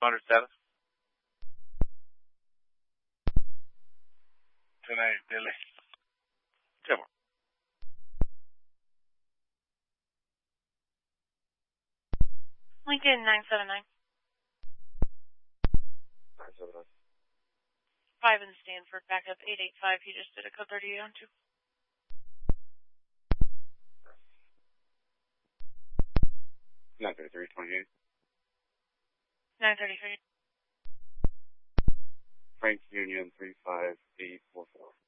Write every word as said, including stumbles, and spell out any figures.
Responder status. ten eight, Dilly. ten one. Lincoln nine seven nine. nine seven nine. five in Stanford, backup eight eight five. He just did a code thirty-eight on two. nine thirty-three, twenty-eight. nine thirty-three. Frank Union three five eight four four.